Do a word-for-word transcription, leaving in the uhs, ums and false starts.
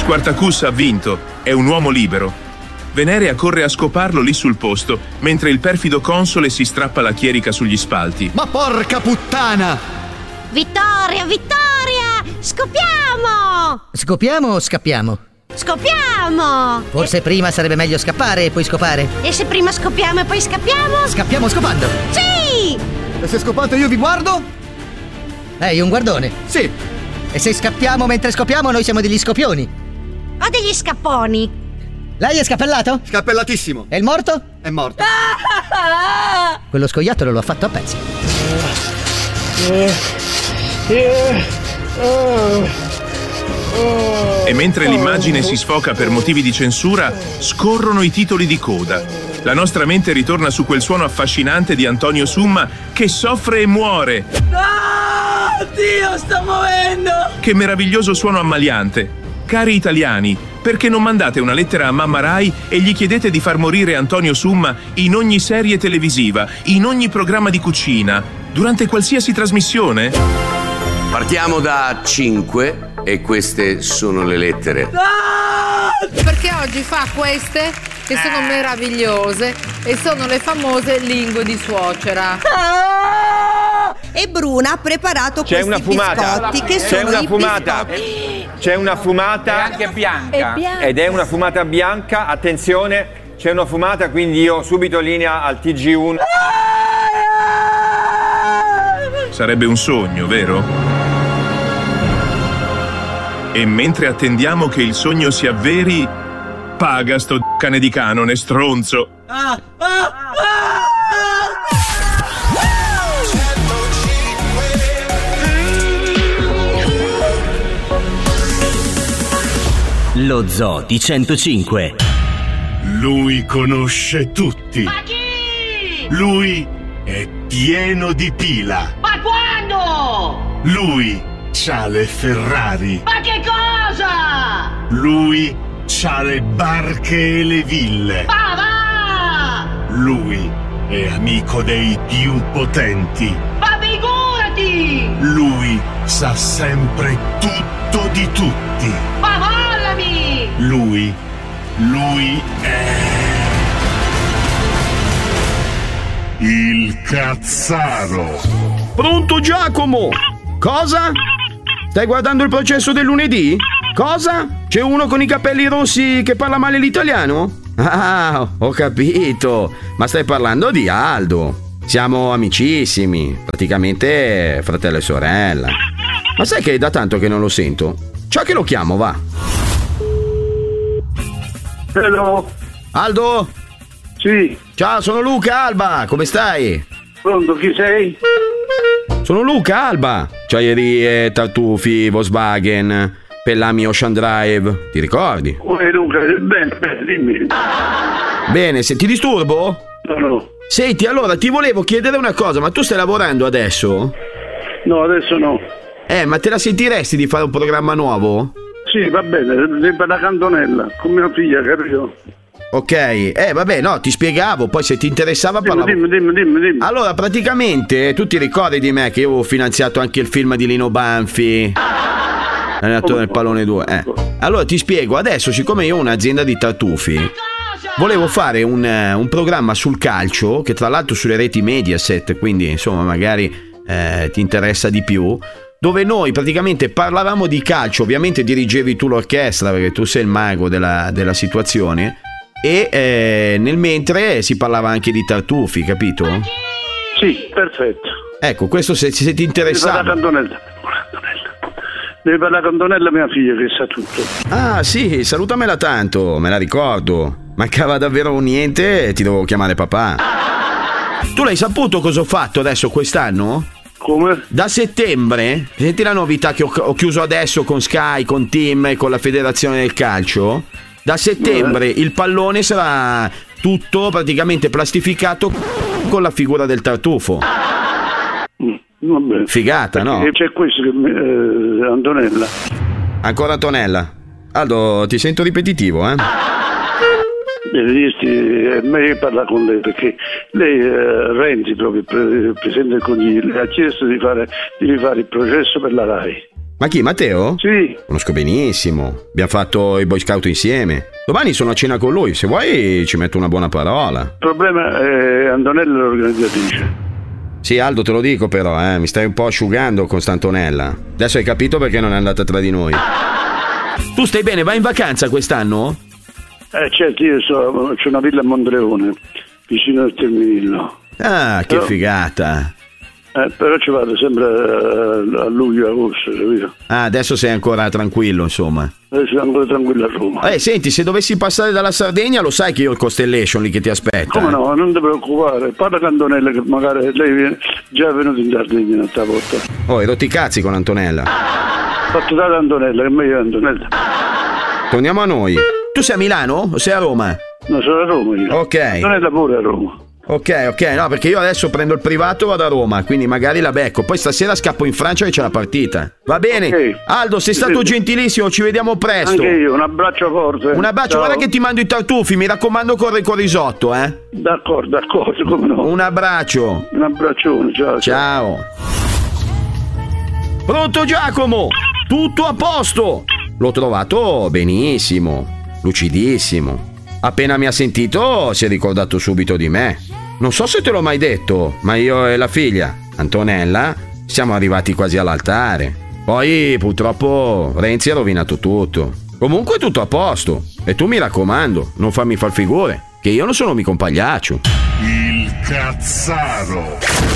Spartacus ha vinto, è un uomo libero. Venerea corre a scoparlo lì sul posto, mentre il perfido console si strappa la chierica sugli spalti. Ma porca puttana! Vittoria, vittoria! Scopiamo! Scopiamo o scappiamo? Scopiamo! Forse prima sarebbe meglio scappare e poi scopare. E se prima scopiamo e poi scappiamo? Scappiamo scopando! Sì! E se scopate io vi guardo? Ehi, un guardone? Sì. E se scappiamo mentre scopiamo noi siamo degli scopioni? Ho degli scapponi. Lei è scappellato? Scappellatissimo. E il morto? È morto. Quello scoiattolo lo ha fatto a pezzi. E mentre l'immagine si sfoca per motivi di censura, scorrono i titoli di coda. La nostra mente ritorna su quel suono affascinante di Antonio Summa che soffre e muore. Ah, Dio, sta muovendo! Che meraviglioso suono ammaliante. Cari italiani, perché non mandate una lettera a Mamma Rai e gli chiedete di far morire Antonio Summa in ogni serie televisiva, in ogni programma di cucina, durante qualsiasi trasmissione? Partiamo da cinque e queste sono le lettere. Ah! Perché oggi fa queste che sono meravigliose e sono le famose lingue di suocera. Ah! E Bruna ha preparato C'è questi una fumata. biscotti che C'è sono una i fumata. biscotti. C'è una fumata. È anche bianca. È bianca. Ed è una fumata bianca. Attenzione, c'è una fumata, quindi io subito linea al T G uno. Sarebbe un sogno, vero? E mentre attendiamo che il sogno si avveri, paga sto cane di canone, stronzo. Ah, ah, ah, Lo Zoo di centocinque. Lui conosce tutti. Ma chi? Lui è pieno di pila. Ma quando? Lui c'ha le Ferrari. Ma che cosa? Lui c'ha le barche e le ville. Ma va! Lui è amico dei più potenti. Ma figurati! Lui sa sempre tutto di tutti. Ma mollami! Lui, lui è il Cazzaro. Pronto Giacomo? Cosa? Stai guardando il processo del lunedì? Cosa? C'è uno con i capelli rossi che parla male l'italiano? Ah, ho capito. Ma stai parlando di Aldo. Siamo amicissimi, praticamente fratello e sorella. Ma sai che è da tanto che non lo sento? Ciao che lo chiamo, va. Hello. Aldo? Sì. Ciao, sono Luca Alba, come stai? Pronto, chi sei? Sono Luca Alba. Gioierie, tartufi, Volkswagen, Pellami Ocean Drive. Ti ricordi? Uè Luca, bene, bene, dimmi. Bene, se ti disturbo? No, no. Senti, allora ti volevo chiedere una cosa, ma tu stai lavorando adesso? No, adesso no. Eh, ma te la sentiresti di fare un programma nuovo? Sì, va bene, per la cantonella, con mia figlia, capito? Ok, eh vabbè, no, ti spiegavo, poi se ti interessava dimmi, parlavo. Dimmi, dimmi, dimmi, dimmi. Allora, praticamente, tu ti ricordi di me che io avevo finanziato anche il film di Lino Banfi? L'allenatore del pallone due, eh. Allora ti spiego, adesso siccome io ho un'azienda di tartufi, volevo fare un, un programma sul calcio, che tra l'altro sulle reti Mediaset, quindi insomma magari eh, ti interessa di più, dove noi praticamente parlavamo di calcio, ovviamente dirigevi tu l'orchestra perché tu sei il mago della, della situazione, e eh, nel mentre si parlava anche di tartufi, capito? Sì, perfetto. Ecco, questo se, se ti interessava. Devi fare la cantonella. Devi fare la cantonella mia figlia che sa tutto. Ah sì, salutamela tanto, me la ricordo. Mancava davvero niente e ti dovevo chiamare papà. Tu l'hai saputo cosa ho fatto adesso quest'anno? Come? Da settembre, senti la novità che ho, ho chiuso adesso con Sky, con Team e con la federazione del calcio? Da settembre il pallone sarà tutto praticamente plastificato con la figura del tartufo. Mm, vabbè. Figata, no? E c'è questo che eh, Antonella. Ancora Antonella. Aldo, ti sento ripetitivo, eh? Devi dirti, è meglio parlare con lei perché lei, eh, Renzi, proprio il, pre- il Presidente del Consiglio, le ha chiesto di fare, di rifare il processo per la RAI. Ma chi, Matteo? Sì. Conosco benissimo. Abbiamo fatto i Boy Scout insieme. Domani sono a cena con lui, se vuoi ci metto una buona parola. Il problema è Antonella l'organizzatrice. Sì, Aldo, te lo dico però, eh, mi stai un po' asciugando con sta Antonella. Adesso hai capito perché non è andata tra di noi. Tu stai bene, vai in vacanza quest'anno? Eh certo, io so, c'ho una villa a Mondreone, vicino al Terminillo. Ah, che però, figata. Eh, però ci vado sempre a, a luglio, agosto, capito? Ah, adesso sei ancora tranquillo, insomma. Adesso sono ancora tranquillo a Roma. Eh, senti, se dovessi passare dalla Sardegna, lo sai che io ho il Constellation lì che ti aspetta. Come no, non ti preoccupare. Parla con Antonella che magari lei viene, già è venuta in Sardegna un'altra volta. Oh, hai rotto i cazzi con Antonella. Fatto dare Antonella, che è meglio Antonella. Torniamo a noi. Tu sei a Milano o sei a Roma? No, sono a Roma io. Ok. Antonella pure a Roma. Ok, ok, no, perché io adesso prendo il privato e vado a Roma, quindi magari la becco. Poi stasera scappo in Francia che c'è la partita. Va bene? Okay. Aldo, sei stato sì. gentilissimo, ci vediamo presto. Anche io, un abbraccio forte. Un abbraccio, ciao. Guarda che ti mando i tartufi, mi raccomando corre con risotto, eh? D'accordo, d'accordo, come no. Un abbraccio. Un abbraccione, ciao. Ciao. Pronto Giacomo? Tutto a posto? L'ho trovato benissimo, lucidissimo. Appena mi ha sentito si è ricordato subito di me. Non so se te l'ho mai detto, ma io e la figlia, Antonella, siamo arrivati quasi all'altare. Poi purtroppo Renzi ha rovinato tutto. Comunque tutto a posto. E tu mi raccomando, non fammi far figure, che io non sono mica un pagliaccio. Il Cazzaro.